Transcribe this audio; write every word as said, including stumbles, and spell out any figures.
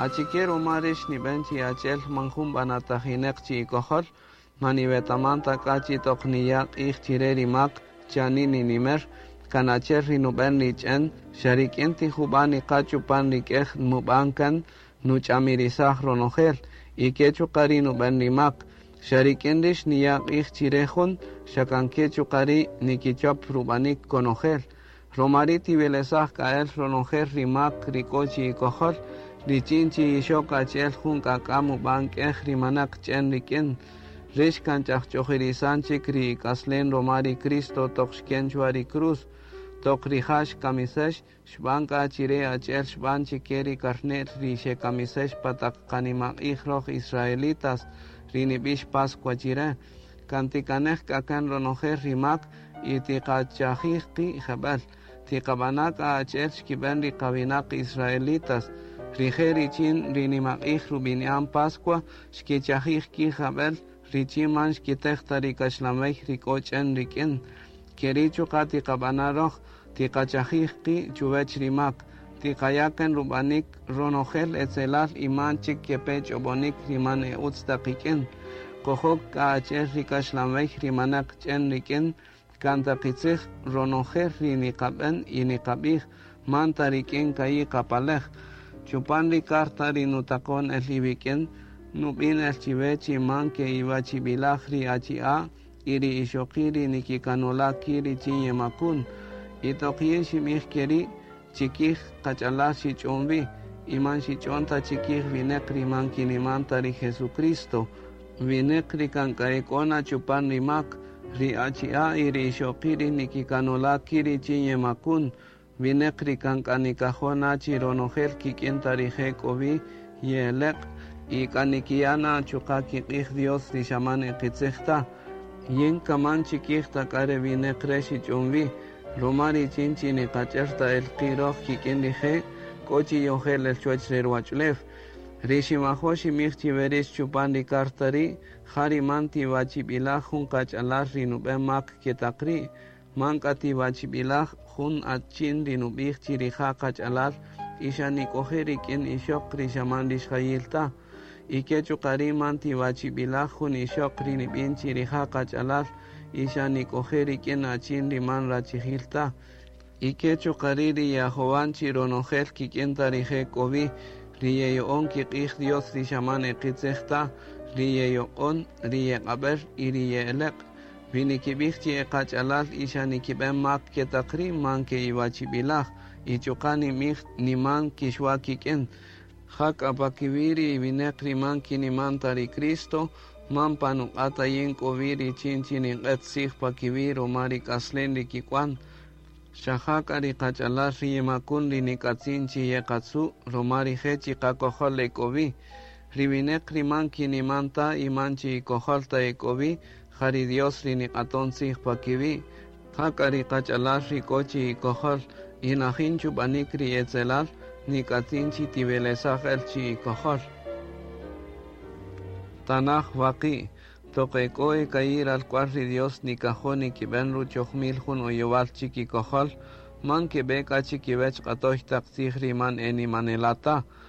Achiquero marish ni benchi achel manjum banatajineqchi ikohol, manibetamanta kachi tokniyak ichtireri mak, chanini nimer, kanacher rinuben lichen, sharikinti hubani kachupan likej mubankan, nuchamirizah ronogel, ikechu karinu ben limak, sharikindish niyak ichtirejun, shakankechu kari nikichop rubanik konogel, romariti belezah kael ronogel rimak rikochi ikohol, Richinchi ishoka chel junka kamu bank ejri manak chen rikin. Rish kanchach chohirisanchi kri kaslen romari Cristo tokshken chuari cruz. Tokri hash kamisesh shbanka chire achel shbanchi keri karnet rishe kamisesh patak kanima ichroch israelitas rinibish pascua chire. Kantikanech kakan ronojer rimak itikachahiki jabal. Tikabanaka achel shkiben rikabinak israelitas. Rijeri chin rinimak ich rubinian Pascua, shkichahich ki jabel, richiman shkitechtari kashlameich rikochen rikin. Kerichu kati kabanaroch, tikachahich ki chuvech rimak, tikayaken rubanik ronogel etzelal iman chik kepech obonik riman eutstakikin. Kohok kaachel rikashlameich rimanak chen rikin, kantakitzich ronogel rinikaben inikabich, mantarikin kayi kapalech. Chupandi kartari nutakon el ibiken, nubin el chivechi manke ibachi bilahri achia, iri ishokiri nikikanola kiri chiye makun, itokie shimich keri, chikich kachala shichombi, iman shichonta chikich vinekri mankinimantari Jesucristo, vinekri kankaekona chupandi mak, ri achia iri ishokiri nikikanola kiri chiye makun, Vinekri kankanikajona chironogel kikintarije kobi yelek y kanikiana chukaki ik Dios ni shaman ekitzechta yin kaman chikihta kare vinekreshi chumbi romari chinchi ni kacherta el kiroj kikindije kochi yogel el chuechrer wachlev rishimahoshi michi veris chupandi kartari hari manti wachibilah hun kachalar rinuben mak ketakri mankati wachibilah hun achin dinubih chirija kachalar ishani koherikin ishok rishamandish hayilta ikechu kariman tiwachibilah hun ishok rinibin chirija kachalar ishani koherikin achin riman rachihilta ikechu kariri yahovan chironogel kikin tarije kobi riyeyon kikih Dios rishaman ekitzechta riyeyon riyekaber y riyelek Vinikibihchi ekachalal ishanikiben mak ketakri manke iwachibilah ichukani mich niman kishwakiken hak apakibiri vinekri manki nimantari Cristo mampanu atayin koviri chinchini etsih pakibir omari kaslendi kikwan shahakari kachalal riemakundi nikatsinchi yekatsu romari hechi kakohole kovi rivinekri manki nimanta imanchi ikoholta ekovi Hari Dios rini atonsi pakivi, hakari kachalar rikochi kohol, inahinchu banikri etzelal, nikatinchi tibelezaj elchi kohol. Tanaj waki, tokekoe kair al cuarri Dios nikajoni kibenru chochmil jun oyobal chiki kohol, man que beca chikibech katoch taksihri man eni manelata,